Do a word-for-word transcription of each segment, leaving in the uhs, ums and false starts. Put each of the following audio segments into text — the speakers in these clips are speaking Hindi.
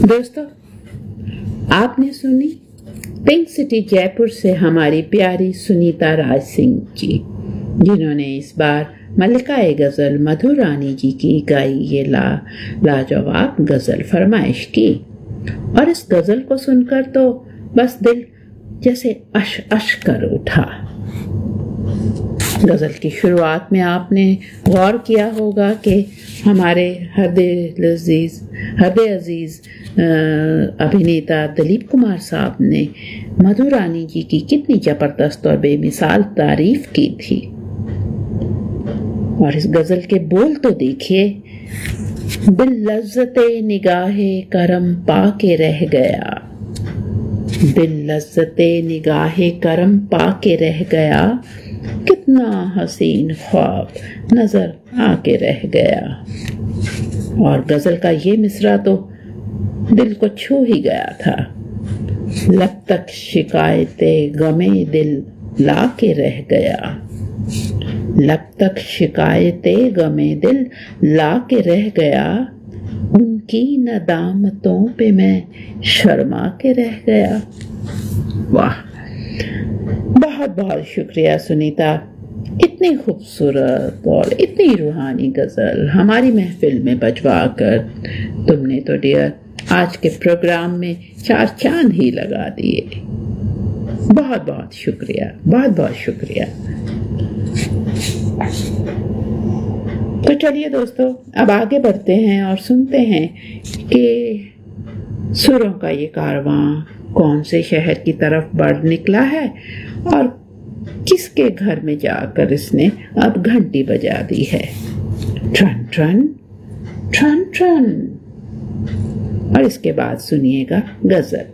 दोस्तों, आपने सुनी पिंक सिटी जयपुर से हमारी प्यारी सुनीता राज सिंह जी, जिन्होंने इस बार मल्लिका-ए गजल मधुर रानी जी की गाई ये ला लाजवाब गजल फरमाइश की। और इस गजल को सुनकर तो बस दिल जैसे अश अश कर उठा। गजल की शुरुआत में आपने गौर किया होगा कि हमारे हृदय अजीज हृदय अजीज अभिनेता दिलीप कुमार साहब ने मधुर रानी जी की कितनी जबरदस्त और बेमिसाल तारीफ की थी। और इस गजल के बोल तो देखिए, दिल लज्जते निगाहे करम पा के रह गया, दिल लज्जते निगाहे करम पा के रह गया, कितना हसीन ख्वाब नजर आके रह गया। और गजल का ये मिसरा तो दिल को छू ही गया था। लब तक शिकायतें गमे दिल ला के रह गया, लब तक शिकायतें गमे दिल ला के रह गया, उनकी नदामतों पे मैं शर्मा के रह गया। वाह, बहुत बहुत शुक्रिया सुनीता, इतनी खूबसूरत और इतनी रूहानी गजल हमारी महफिल में बजवा कर तुमने तो डियर आज के प्रोग्राम में चार चांद ही लगा दिए। बहुत बहुत शुक्रिया, बहुत बहुत शुक्रिया। तो चलिए दोस्तों, अब आगे बढ़ते हैं और सुनते हैं कि सुरों का ये कारवां कौन से शहर की तरफ बढ़ निकला है और किसके घर में जाकर इसने अब घंटी बजा दी है। Turn turn turn turn. और इसके बाद सुनिएगा गजल।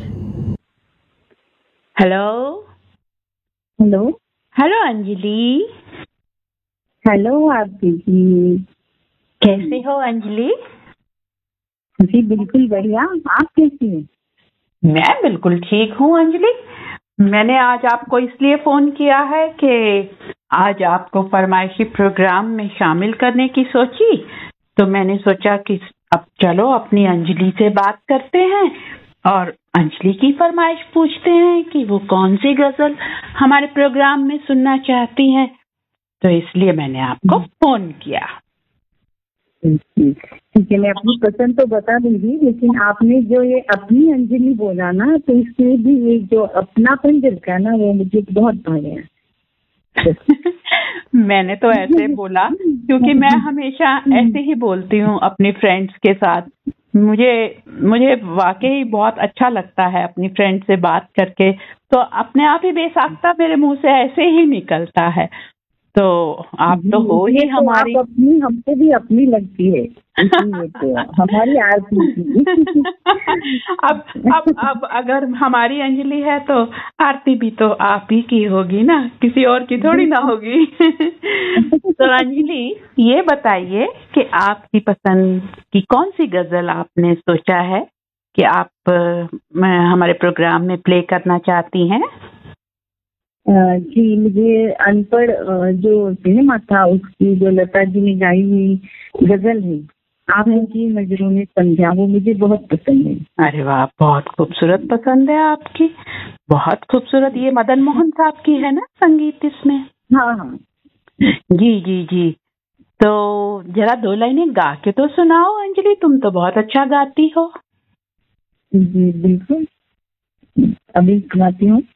Hello hello hello Anjali. Hello आरती जी, कैसे हो अंजलि? जी बिल्कुल बढ़िया, आप कैसी हैं? मैं बिल्कुल ठीक हूँ अंजलि। मैंने आज आपको इसलिए फोन किया है कि आज आपको फरमाइशी प्रोग्राम में शामिल करने की सोची, तो मैंने सोचा कि अब चलो अपनी अंजलि से बात करते हैं और अंजलि की फरमाइश पूछते हैं कि वो कौन सी गजल हमारे प्रोग्राम में सुनना चाहती हैं। तो इसलिए मैंने आपको फोन किया। ठीक है, मैं अपनी पसंद तो बता दूंगी, लेकिन आपने जो ये अपनी अंजलि बोला ना, तो इससे भी ये जो अपनापन झलका ना, वो मुझे बहुत भाया। मैंने तो ऐसे बोला क्योंकि मैं हमेशा ऐसे ही बोलती हूँ अपनी फ्रेंड्स के साथ। मुझे मुझे वाकई बहुत अच्छा लगता है अपनी फ्रेंड से बात करके, तो अपने आप ही बेसाख्ता मेरे मुंह से ऐसे ही निकलता है। तो आप तो हो ही तो हमारी आप अपनी, हमको भी अपनी लगती है, तो हमारी आरती। अब अब अब अगर हमारी अंजलि है तो आरती भी तो आप ही की होगी ना, किसी और की थोड़ी ना होगी। तो अंजलि ये बताइए कि आपकी पसंद की कौन सी गजल आपने सोचा है कि आप हमारे प्रोग्राम में प्ले करना चाहती हैं? जी, मुझे अनपढ़ जो सिनेमा था उसकी जो लता जी ने गाई हुई गजल है, आप उनकी नजरों में समझा, वो मुझे बहुत पसंद है। अरे वाह, बहुत खूबसूरत पसंद है आपकी, बहुत खूबसूरत। ये मदन मोहन साहब की है ना संगीत इसमें? हाँ हाँ जी जी जी। तो जरा दो लाइनें गा के तो सुनाओ अंजलि, तुम तो बहुत अच्छा गाती हो। जी बिल्कुल, अभी सुनाती हूँ।